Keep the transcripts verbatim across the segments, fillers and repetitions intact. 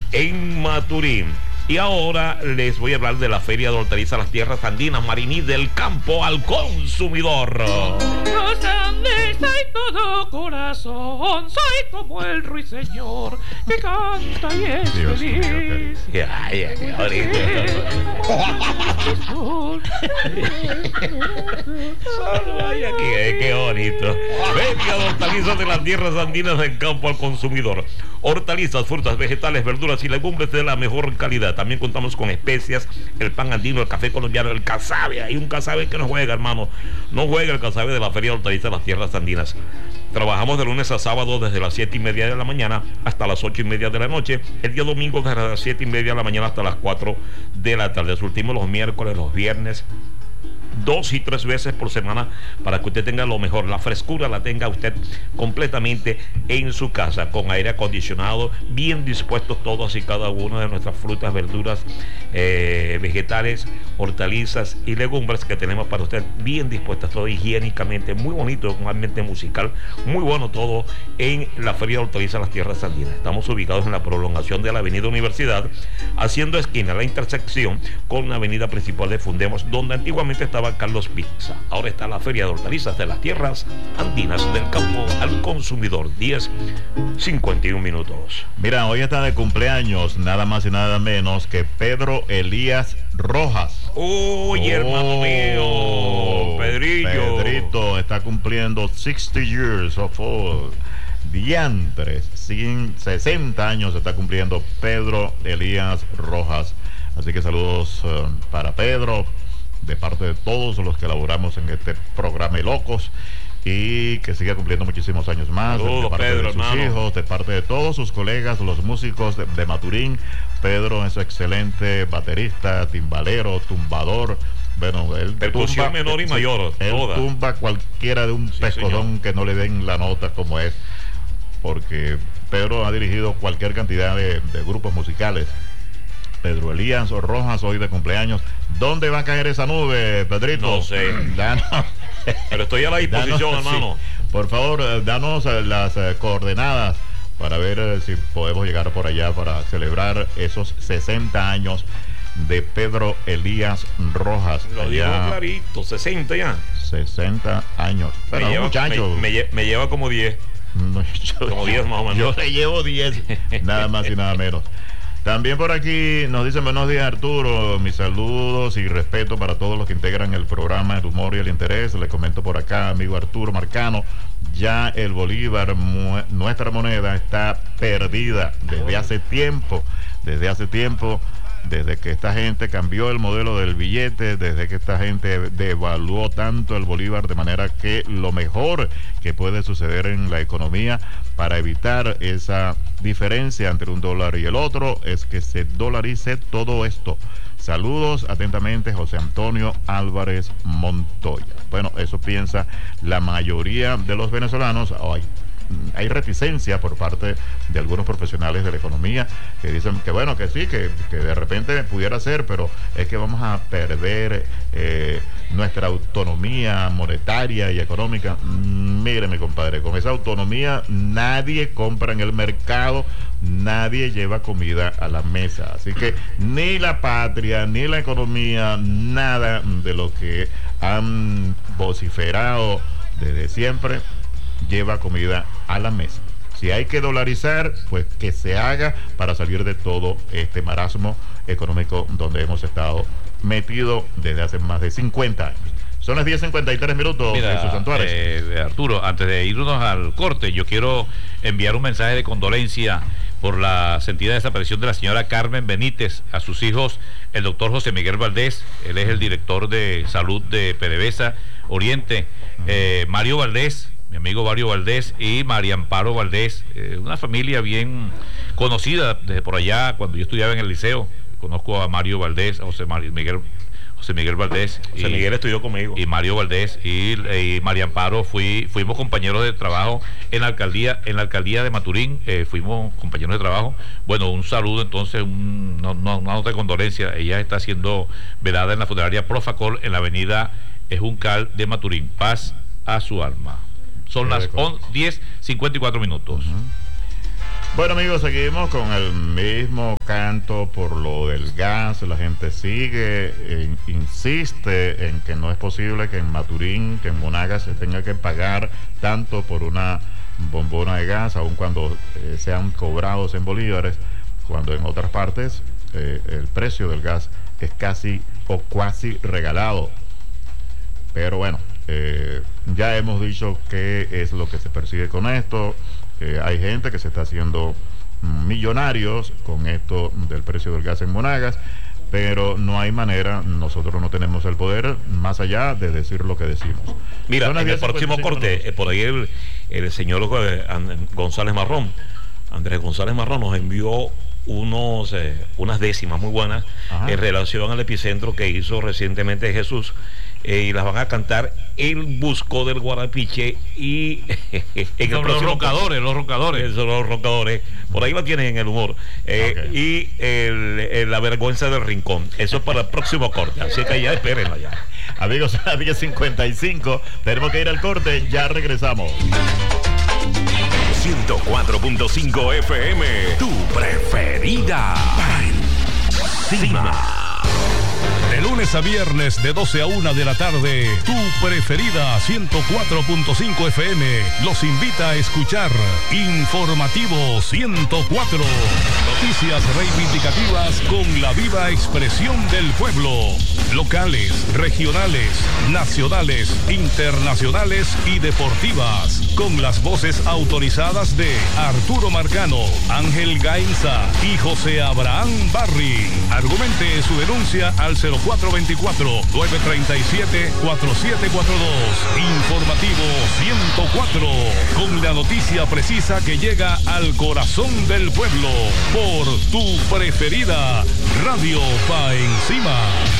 en Maturín. Y ahora les voy a hablar de la Feria de Hortalizas Las Tierras Andinas, Mariní, del campo al consumidor. Los Andes hay todo corazón, soy como el ruiseñor que canta y es Dios feliz. mío, Ay, ay, qué bonito. Ay, qué, qué bonito. Feria de Hortalizas de las Tierras Andinas del campo al consumidor. Hortalizas, frutas, vegetales, verduras y legumbres de la mejor calidad. También contamos con especias, el pan andino, el café colombiano, el casabe. Hay un casabe que no juega, hermano. No juega el casabe de la Feria de Hortalizas de las Tierras Andinas. Trabajamos de lunes a sábado desde las siete y media de la mañana hasta las ocho y media de la noche. El día domingo desde las siete y media de la mañana hasta las cuatro de la tarde. Surtimos los miércoles, los viernes, dos y tres veces por semana, para que usted tenga lo mejor, la frescura la tenga usted completamente en su casa, con aire acondicionado, bien dispuestos todos y cada una de nuestras frutas, verduras, eh, vegetales, hortalizas y legumbres que tenemos para usted, bien dispuestas, todo higiénicamente, muy bonito, un ambiente musical, muy bueno todo en la Feria de Hortalizas Las Tierras Andinas. Estamos ubicados en la prolongación de la Avenida Universidad, haciendo esquina, la intersección con la avenida principal de Fundemos, donde antiguamente estaba Carlos Pizza. Ahora está la Feria de Hortalizas de las Tierras Andinas, del campo al consumidor. Diez cincuenta y un minutos. Mira, hoy está de cumpleaños nada más y nada menos que Pedro Elías Rojas. Oye, oh, hermano mío, Pedrillo. Pedrito está cumpliendo sixty years of old. Diantres, sin sesenta años está cumpliendo Pedro Elías Rojas. Así que saludos uh, para Pedro, de parte de todos los que elaboramos en este programa de locos, y que siga cumpliendo muchísimos años más. Saludos, de parte Pedro, de sus hermano. hijos, de parte de todos sus colegas, los músicos de, de Maturín. Pedro es excelente baterista, timbalero, tumbador. Bueno, él percusión tumba, menor y sí, mayor, él toda. tumba cualquiera de un Sí, pescozón señor. que no le den la nota como es, porque Pedro ha dirigido cualquier cantidad de, de grupos musicales. Pedro Elías Rojas, hoy de cumpleaños. ¿Dónde va a caer esa nube, Pedrito? No sé. Danos, Pero estoy a la disposición, danos, hermano. sí, por favor, eh, danos eh, las eh, coordenadas para ver eh, si podemos llegar por allá para celebrar esos sesenta años de Pedro Elías Rojas. Lo allá, digo clarito, sesenta ya. sesenta años. Pero me, lleva, muchacho, me, me, lle- me lleva como diez. no, yo, Como diez más o menos. Yo le llevo diez, nada más y nada menos. También por aquí nos dicen buenos días, Arturo, mis saludos y respeto para todos los que integran el programa El Humor y el Interés. Le comento por acá, amigo Arturo Marcano, ya el Bolívar, mu- nuestra moneda, está perdida desde hace tiempo, desde hace tiempo, desde que esta gente cambió el modelo del billete, desde que esta gente devaluó tanto el Bolívar, de manera que lo mejor que puede suceder en la economía para evitar esa diferencia entre un dólar y el otro es que se dolarice todo esto. Saludos atentamente, José Antonio Álvarez Montoya. Bueno, eso piensa la mayoría de los venezolanos. Ay, hay reticencia por parte de algunos profesionales de la economía que dicen que bueno, que sí, que, que de repente pudiera ser, pero es que vamos a perder eh, nuestra autonomía monetaria y económica. Mire, mi compadre, con esa autonomía nadie compra en el mercado, nadie lleva comida a la mesa. Así que ni la patria, ni la economía, nada de lo que han vociferado desde siempre lleva comida a la mesa. Si hay que dolarizar, pues que se haga para salir de todo este marasmo económico donde hemos estado metidos desde hace más de cincuenta años. Son las diez cincuenta y tres minutos. Mira, Jesús Santuárez. eh, Arturo, antes de irnos al corte, yo quiero enviar un mensaje de condolencia por la sentida desaparición de la señora Carmen Benítez, a sus hijos, el doctor José Miguel Valdés, él es el director de salud de PDVSA Oriente, eh, Mario Valdés, mi amigo Mario Valdés, y María Amparo Valdés, eh, una familia bien conocida desde por allá, cuando yo estudiaba en el liceo. Conozco a Mario Valdés, a José Miguel, José Miguel Valdés. José y, Miguel estudió conmigo. Y Mario Valdés y, y María Amparo, fui, fuimos compañeros de trabajo en la alcaldía, en la alcaldía de Maturín, eh, fuimos compañeros de trabajo. Bueno, un saludo entonces, un, no, no, una nota de condolencia. Ella está siendo velada en la funeraria Profacol en la avenida Juncal de Maturín. Paz a su alma. Son las diez cincuenta y cuatro minutos. Uh-huh. Bueno, amigos, seguimos con el mismo canto por lo del gas. La gente sigue, eh, insiste en que no es posible que en Maturín, que en Monagas se tenga que pagar tanto por una bombona de gas, aun cuando eh, sean cobrados en bolívares, cuando en otras partes eh, el precio del gas es casi o cuasi regalado. Pero bueno, eh, ya hemos dicho qué es lo que se persigue con esto. Eh, hay gente que se está haciendo millonarios con esto del precio del gas en Monagas, pero no hay manera, nosotros no tenemos el poder más allá de decir lo que decimos. Mira, en el próximo corte, eh, por ahí el, el señor eh, González Marrón, Andrés González Marrón nos envió unos eh, unas décimas muy buenas Ajá. en relación al epicentro que hizo recientemente Jesús. Eh, y las van a cantar El Busco del Guarapiche y en el los roncadores, los roncadores. Son los roncadores. Por ahí la tienen en el humor. Eh, okay. Y el, el, La Vergüenza del Rincón. Eso es para el próximo corte. Así que ya espérenla ya. Amigos, a las diez cincuenta y cinco tenemos que ir al corte. Ya regresamos. ciento cuatro punto cinco F M, tu preferida. Encima. De lunes a viernes de doce a una de la tarde, tu preferida ciento cuatro punto cinco F M los invita a escuchar Informativo ciento cuatro. Noticias reivindicativas con la viva expresión del pueblo. Locales, regionales, nacionales, internacionales y deportivas. Con las voces autorizadas de Arturo Marcano, Ángel Gainza y José Abraham Barry. Argumente su denuncia al cero cuatro dos cuatro, nueve tres siete, cuatro siete cuatro dos. Informativo ciento cuatro, con la noticia precisa que llega al corazón del pueblo, por tu preferida Radio Pa' Encima.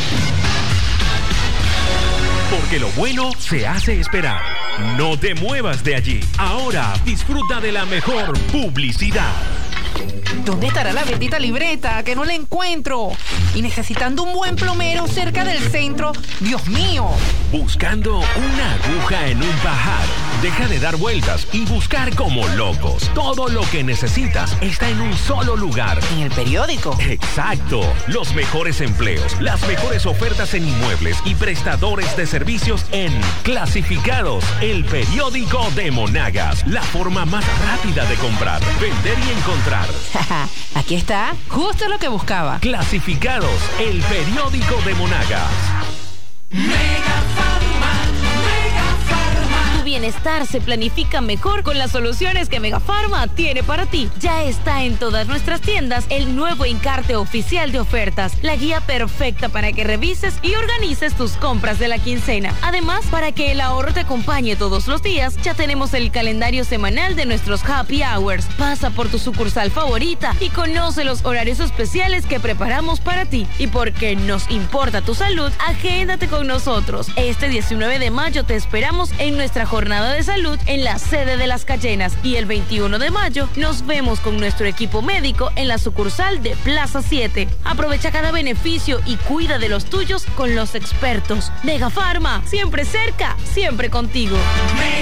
Porque lo bueno se hace esperar. No te muevas de allí. Ahora disfruta de la mejor publicidad. ¿Dónde estará la bendita libreta? Que no la encuentro. Y necesitando un buen plomero cerca del centro. ¡Dios mío! Buscando una aguja en un pajar. Deja de dar vueltas y buscar como locos. Todo lo que necesitas está en un solo lugar. ¿En el periódico? Exacto. Los mejores empleos, las mejores ofertas en inmuebles y prestadores de servicios en Clasificados, el periódico de Monagas. La forma más rápida de comprar, vender y encontrar. Aquí está, justo lo que buscaba. Clasificados, el periódico de Monagas. Mega Pharma, Mega Pharma. Tu bienestar se planifica mejor con las soluciones que Mega Pharma tiene para ti. Ya está en todas nuestras tiendas el nuevo encarte oficial de ofertas, la guía perfecta para que revises y organices tus compras de la quincena. Además, para que el ahorro te acompañe todos los días, ya tenemos el calendario semanal de nuestros Happy Hours. Pasa por tu sucursal favorita y conoce los horarios especiales que preparamos para ti. Y porque nos importa tu salud, agéndate con nosotros. Este diecinueve de mayo te esperamos en nuestra jornada de salud en la sede de Las Cayenas, y el veintiuno de mayo nos vemos con nuestro equipo médico en la sucursal de Plaza siete. Aprovecha cada beneficio y cuida de los tuyos con los expertos. Mega Pharma, siempre cerca, siempre contigo.